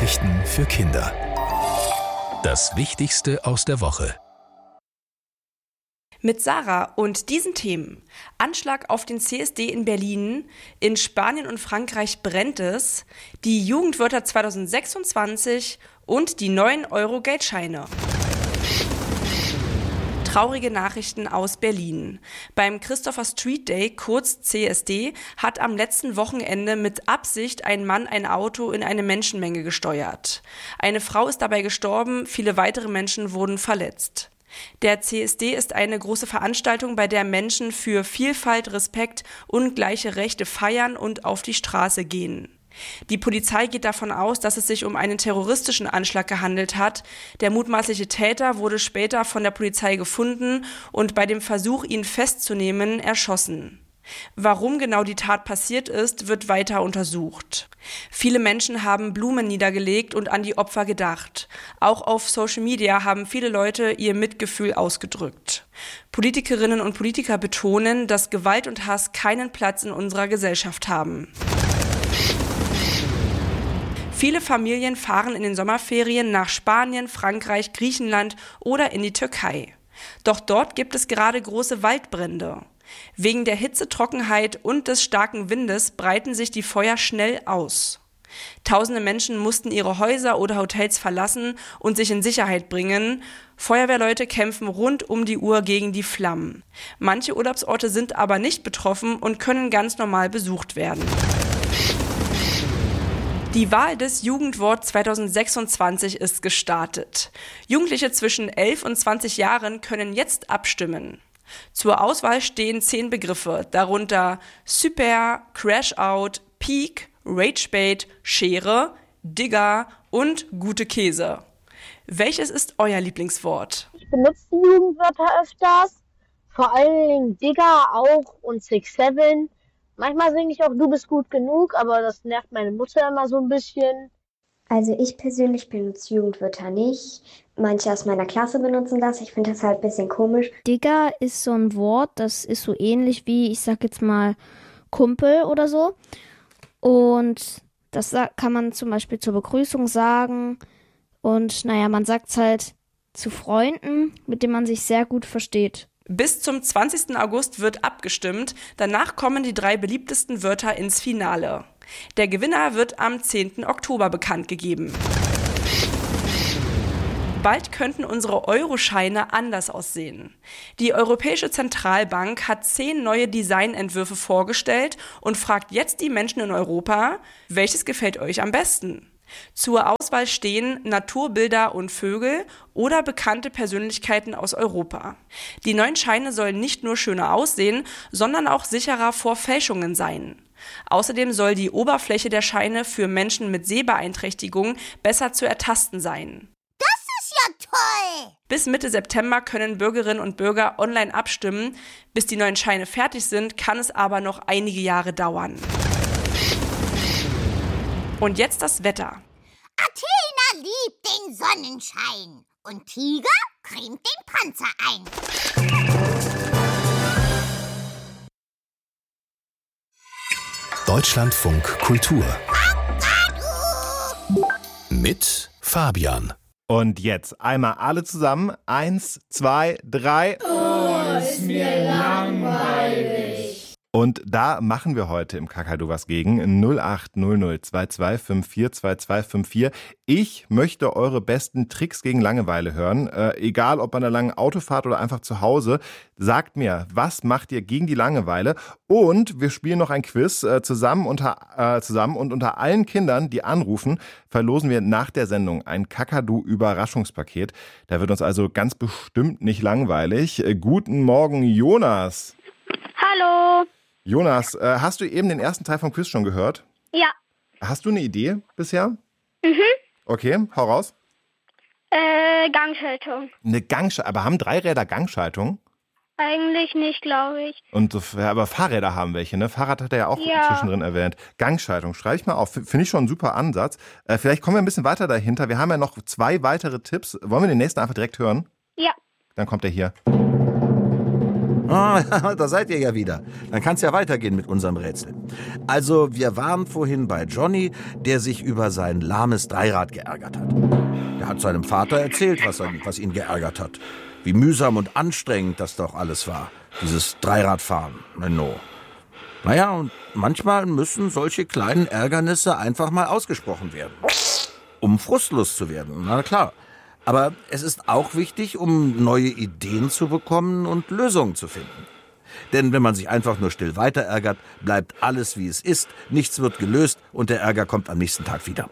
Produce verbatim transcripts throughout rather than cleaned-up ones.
Nachrichten für Kinder. Das Wichtigste aus der Woche. Mit Sarah und diesen Themen. Anschlag auf den C S D in Berlin, in Spanien und Frankreich brennt es, die Jugendwörter zwanzig sechsundzwanzig und die neuen Euro-Geldscheine. Traurige Nachrichten aus Berlin. Beim Christopher Street Day, kurz C S D, hat am letzten Wochenende mit Absicht ein Mann ein Auto in eine Menschenmenge gesteuert. Eine Frau ist dabei gestorben, viele weitere Menschen wurden verletzt. Der C S D ist eine große Veranstaltung, bei der Menschen für Vielfalt, Respekt und gleiche Rechte feiern und auf die Straße gehen. Die Polizei geht davon aus, dass es sich um einen terroristischen Anschlag gehandelt hat. Der mutmaßliche Täter wurde später von der Polizei gefunden und bei dem Versuch, ihn festzunehmen, erschossen. Warum genau die Tat passiert ist, wird weiter untersucht. Viele Menschen haben Blumen niedergelegt und an die Opfer gedacht. Auch auf Social Media haben viele Leute ihr Mitgefühl ausgedrückt. Politikerinnen und Politiker betonen, dass Gewalt und Hass keinen Platz in unserer Gesellschaft haben. Viele Familien fahren in den Sommerferien nach Spanien, Frankreich, Griechenland oder in die Türkei. Doch dort gibt es gerade große Waldbrände. Wegen der Hitze, Trockenheit und des starken Windes breiten sich die Feuer schnell aus. Tausende Menschen mussten ihre Häuser oder Hotels verlassen und sich in Sicherheit bringen. Feuerwehrleute kämpfen rund um die Uhr gegen die Flammen. Manche Urlaubsorte sind aber nicht betroffen und können ganz normal besucht werden. Die Wahl des Jugendwort zwanzig sechsundzwanzig ist gestartet. Jugendliche zwischen elf und zwanzig Jahren können jetzt abstimmen. Zur Auswahl stehen zehn Begriffe, darunter Super, Crash-Out, Peak, Ragebait, Schere, Digger und gute Käse. Welches ist euer Lieblingswort? Ich benutze die Jugendwörter öfters, vor allen Dingen Digger auch und Six Seven. Manchmal singe ich auch Du bist gut genug, aber das nervt meine Mutter immer so ein bisschen. Also ich persönlich benutze Jugendwörter nicht. Manche aus meiner Klasse benutzen das. Ich finde das halt ein bisschen komisch. Digger ist so ein Wort, das ist so ähnlich wie, ich sag jetzt mal, Kumpel oder so. Und das kann man zum Beispiel zur Begrüßung sagen. Und naja, man sagt es halt zu Freunden, mit denen man sich sehr gut versteht. Bis zum zwanzigsten August wird abgestimmt. Danach kommen die drei beliebtesten Wörter ins Finale. Der Gewinner wird am zehnten Oktober bekannt gegeben. Bald könnten unsere Euroscheine anders aussehen. Die Europäische Zentralbank hat zehn neue Designentwürfe vorgestellt und fragt jetzt die Menschen in Europa, welches gefällt euch am besten? Zur Auswahl stehen Naturbilder und Vögel oder bekannte Persönlichkeiten aus Europa. Die neuen Scheine sollen nicht nur schöner aussehen, sondern auch sicherer vor Fälschungen sein. Außerdem soll die Oberfläche der Scheine für Menschen mit Sehbeeinträchtigung besser zu ertasten sein. Das ist ja toll! Bis Mitte September können Bürgerinnen und Bürger online abstimmen. Bis die neuen Scheine fertig sind, kann es aber noch einige Jahre dauern. Und jetzt das Wetter. Athena liebt den Sonnenschein und Tiger cremt den Panzer ein. Deutschlandfunk Kultur. Mit Fabian. Und jetzt einmal alle zusammen. Eins, zwei, drei. Oh, ist mir langweilig. Und da machen wir heute im Kakadu was gegen. null acht null null zwei zwei fünf vier zwei zwei fünf vier. Ich möchte eure besten Tricks gegen Langeweile hören. Äh, egal ob bei einer langen Autofahrt oder einfach zu Hause. Sagt mir, was macht ihr gegen die Langeweile? Und wir spielen noch ein Quiz äh, zusammen, unter, äh, zusammen. Und unter allen Kindern, die anrufen, verlosen wir nach der Sendung ein Kakadu-Überraschungspaket. Da wird uns also ganz bestimmt nicht langweilig. Äh, guten Morgen, Jonas. Hallo. Jonas, äh, hast du eben den ersten Teil vom Quiz schon gehört? Ja. Hast du eine Idee bisher? Mhm. Okay, hau raus. Äh, Gangschaltung. Eine Gangschaltung, aber haben Dreiräder Gangschaltung? Eigentlich nicht, glaube ich. Und ja, aber Fahrräder haben welche, ne? Fahrrad hat er ja auch ja. zwischendrin erwähnt. Gangschaltung, schreibe ich mal auf. Finde ich schon ein super Ansatz. Äh, vielleicht kommen wir ein bisschen weiter dahinter. Wir haben ja noch zwei weitere Tipps. Wollen wir den nächsten einfach direkt hören? Ja. Dann kommt er hier. Ah, da seid ihr ja wieder. Dann kann es ja weitergehen mit unserem Rätsel. Also, wir waren vorhin bei Johnny, der sich über sein lahmes Dreirad geärgert hat. Er hat seinem Vater erzählt, was, er, was ihn geärgert hat. Wie mühsam und anstrengend das doch alles war, dieses Dreiradfahren. Menno. Naja, und manchmal müssen solche kleinen Ärgernisse einfach mal ausgesprochen werden. Um frustlos zu werden, na klar. Aber es ist auch wichtig, um neue Ideen zu bekommen und Lösungen zu finden. Denn wenn man sich einfach nur still weiter ärgert, bleibt alles wie es ist, nichts wird gelöst und der Ärger kommt am nächsten Tag wieder.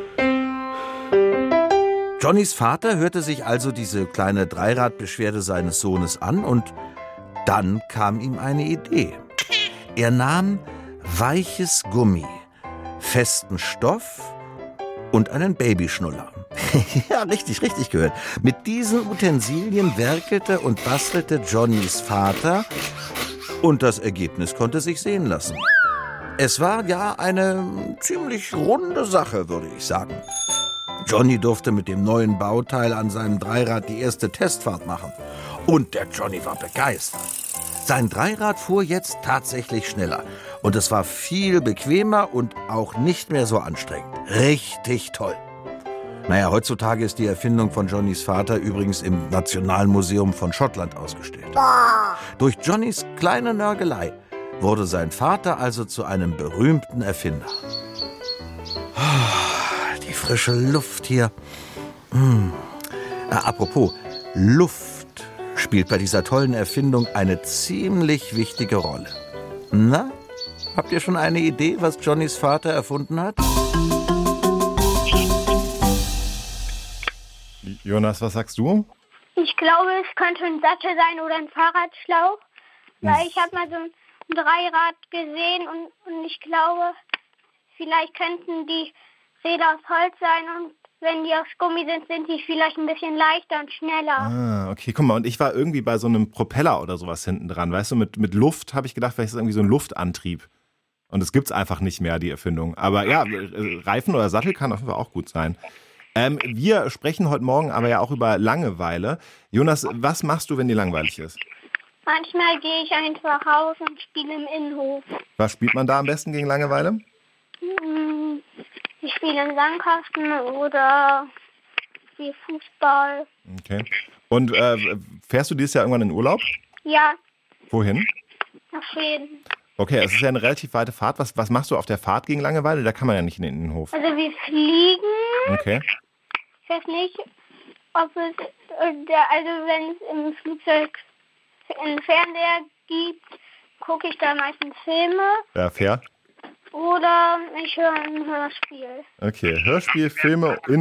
Johnnys Vater hörte sich also diese kleine Dreiradbeschwerde seines Sohnes an und dann kam ihm eine Idee. Er nahm weiches Gummi, festen Stoff und einen Babyschnuller. Ja, richtig, richtig gehört. Mit diesen Utensilien werkelte und bastelte Johnnys Vater und das Ergebnis konnte sich sehen lassen. Es war ja eine ziemlich runde Sache, würde ich sagen. Johnny durfte mit dem neuen Bauteil an seinem Dreirad die erste Testfahrt machen. Und der Johnny war begeistert. Sein Dreirad fuhr jetzt tatsächlich schneller. Und es war viel bequemer und auch nicht mehr so anstrengend. Richtig toll. Naja, heutzutage ist die Erfindung von Johnnys Vater übrigens im Nationalmuseum von Schottland ausgestellt. Durch Johnnys kleine Nörgelei wurde sein Vater also zu einem berühmten Erfinder. Die frische Luft hier. Hm. Ah, apropos, Luft spielt bei dieser tollen Erfindung eine ziemlich wichtige Rolle. Na, habt ihr schon eine Idee, was Johnnys Vater erfunden hat? Jonas, was sagst du? Ich glaube, es könnte ein Sattel sein oder ein Fahrradschlauch. Weil ich habe mal so ein Dreirad gesehen und, und ich glaube, vielleicht könnten die Räder aus Holz sein und wenn die aus Gummi sind, sind die vielleicht ein bisschen leichter und schneller. Ah, okay, guck mal, und ich war irgendwie bei so einem Propeller oder sowas hinten dran, weißt du, mit, mit Luft habe ich gedacht, vielleicht ist es irgendwie so ein Luftantrieb. Und es gibt's einfach nicht mehr, die Erfindung. Aber ja, Reifen oder Sattel kann auf jeden Fall auch gut sein. Ähm, wir sprechen heute Morgen aber ja auch über Langeweile. Jonas, was machst du, wenn dir langweilig ist? Manchmal gehe ich einfach raus und spiele im Innenhof. Was spielt man da am besten gegen Langeweile? Ich spiele im Sandkasten oder spiele Fußball. Okay. Und äh, fährst du dieses Jahr irgendwann in Urlaub? Ja. Wohin? Nach Schweden. Okay, es ist ja eine relativ weite Fahrt. Was, was machst du auf der Fahrt gegen Langeweile? Da kann man ja nicht in den Innenhof. Also wir fliegen. Okay. Ich weiß nicht, ob es, also wenn es im Flugzeug einen Fernseher gibt, gucke ich da meistens Filme. Ja, fair. Oder ich höre ein Hörspiel. Okay, Hörspiel, Filme,